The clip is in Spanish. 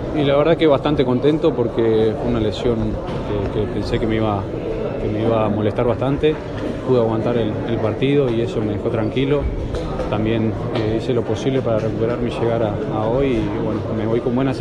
Y la verdad que bastante contento porque fue una lesión que pensé que me iba a molestar bastante. Pude aguantar el partido y eso me dejó tranquilo. También hice lo posible para recuperarme y llegar a hoy y bueno, me voy con buenas